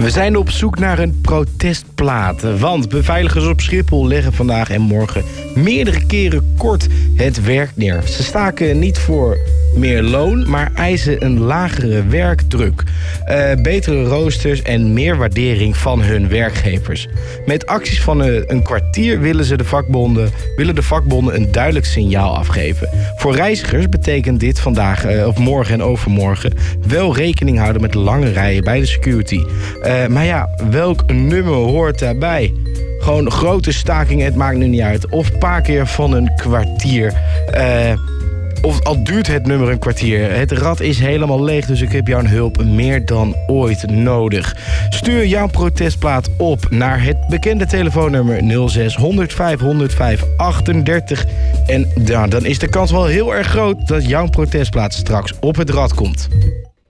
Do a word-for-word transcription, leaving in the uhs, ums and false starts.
We zijn op zoek naar een protestplaat. Want beveiligers op Schiphol leggen vandaag en morgen meerdere keren kort het werk neer. Ze staken niet voor meer loon, maar eisen een lagere werkdruk. Uh, betere roosters en meer waardering van hun werkgevers. Met acties van uh, een kwartier willen, ze de vakbonden, willen de vakbonden een duidelijk signaal afgeven. Voor reizigers betekent dit vandaag, uh, of morgen en overmorgen, wel rekening houden met lange rijen bij de security. Uh, maar ja, welk nummer hoort daarbij? Gewoon grote stakingen, het maakt nu niet uit. Of een paar keer van een kwartier. Uh, Of al duurt het nummer een kwartier. Het rad is helemaal leeg, dus ik heb jouw hulp meer dan ooit nodig. Stuur jouw protestplaat op naar het bekende telefoonnummer nul zes honderd vijf honderdvijf achtendertig. En ja, dan is de kans wel heel erg groot dat jouw protestplaat straks op het rad komt.